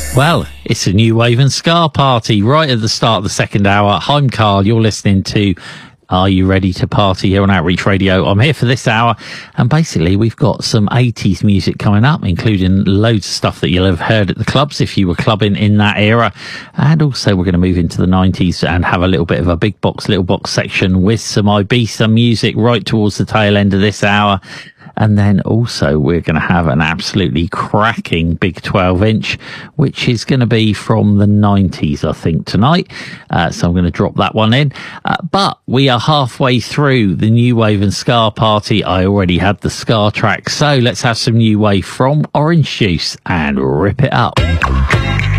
Well, it's a new wave and ska party right at the start of the second hour. I'm Carl. You're listening to Are You Ready to Party here on Outreach Radio. I'm here for this hour, and basically we've got some 80s music coming up, including loads of stuff that you'll have heard at the clubs if you were clubbing in that era. And also we're going to move into the 90s and have a little bit of a big box, little box section with some Ibiza music right towards the tail end of this hour. And then also we're going to have an absolutely cracking big 12-inch, which is going to be from the 90s, I think, tonight. So I'm going to drop that one in. But we are halfway through the New Wave and Ska party. I already had the Ska track. So let's have some New Wave from Orange Juice and rip it up.